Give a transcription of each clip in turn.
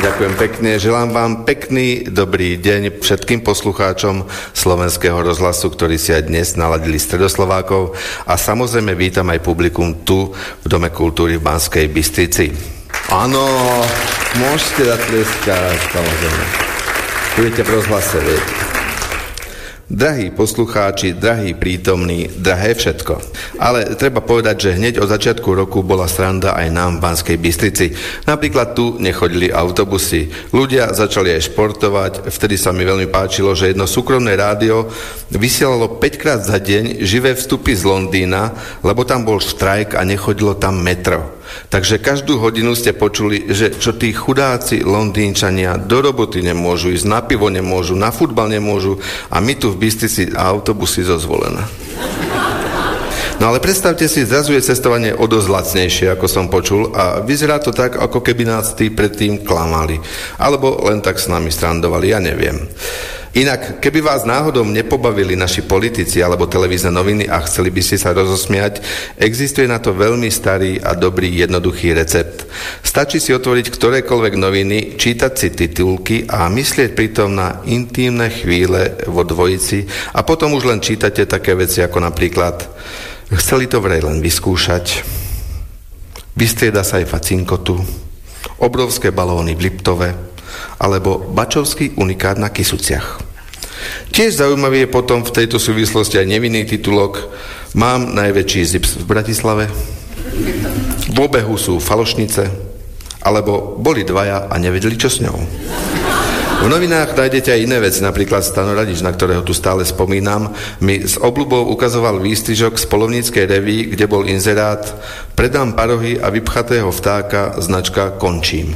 Ďakujem pekne. Želám vám pekný, dobrý deň všetkým poslucháčom Slovenského rozhlasu, ktorí si aj dnes naladili Stredoslovákov. A samozrejme vítam aj publikum tu v Dome kultúry v Banskej Bystrici. Áno, môžete zatleskať, samozrejme. Budete v rozhlase, viete. Drahí poslucháči, drahí prítomní, drahé všetko. Ale treba povedať, že hneď od začiatku roku bola sranda aj nám v Banskej Bystrici. Napríklad tu nechodili autobusy. Ľudia začali aj športovať. Vtedy sa mi veľmi páčilo, že jedno súkromné rádio vysielalo 5-krát za deň živé vstupy z Londýna, lebo tam bol štrajk a nechodilo tam metro. Takže každú hodinu ste počuli, že čo tí chudáci Londýnčania do roboty nemôžu ísť, na pivo nemôžu, na futbal nemôžu a my tu v Bystrici autobusy zo Zvolena. No ale predstavte si, zrazu je cestovanie o dosť lacnejšie, ako som počul, a vyzerá to tak, ako keby nás tí predtým klamali. Alebo len tak s nami strandovali, ja neviem. Inak, keby vás náhodou nepobavili naši politici alebo televízne noviny a chceli by ste sa rozosmiať, existuje na to veľmi starý a dobrý jednoduchý recept. Stačí si otvoriť ktorékoľvek noviny, čítať si titulky a myslieť pritom na intímne chvíle vo dvojici a potom už len čítate také veci ako napríklad chceli to vraj len vyskúšať, vystrieda sa aj facinkotu, obrovské balóny v Liptove, alebo bačovský unikát na Kysuciach. Tiež zaujímavý je potom v tejto súvislosti aj nevinný titulok Mám najväčší zips v Bratislave, v obehu sú falošnice, alebo boli dvaja a nevedeli, čo s ňou. V novinách nájdete aj iné veci, napríklad Stano Radič, na ktorého tu stále spomínam, mi s obľubou ukazoval výstrižok z polovníckej reví, kde bol inzerát Predám parohy a vypchatého vtáka, značka Končím.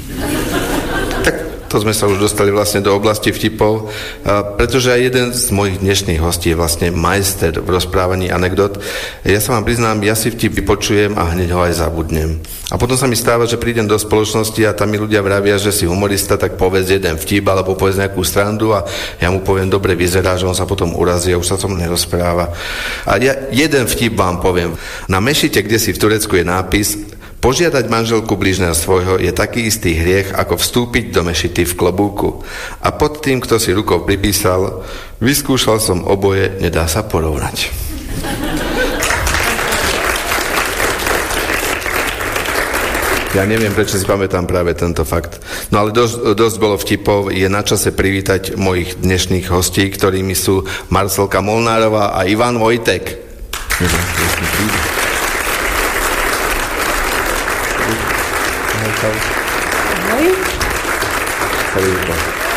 To sme sa už dostali vlastne do oblasti vtipov, pretože aj jeden z mojich dnešných hostí je vlastne majster v rozprávaní anekdot. Ja sa vám priznám, ja si vtip vypočujem a hneď ho aj zabudnem. A potom sa mi stáva, že prídem do spoločnosti a tam mi ľudia vravia, že si humorista, tak povedz jeden vtip alebo povedz nejakú strandu a ja mu poviem, dobre vyzerá, že on sa potom urazí a už sa tomu nerozpráva. A ja jeden vtip vám poviem. Na mešite, kde si v Turecku je nápis Požiadať manželku blížneho svojho je taký istý hriech, ako vstúpiť do mešity v klobúku. A pod tým, kto si rukou pripísal, vyskúšal som oboje, nedá sa porovnať. Ja neviem, prečo si pamätám práve tento fakt. No ale dosť bolo vtipov. Je na čase privítať mojich dnešných hostí, ktorými sú Marcelka Molnárová a Ivan Vojtek. Ahoj.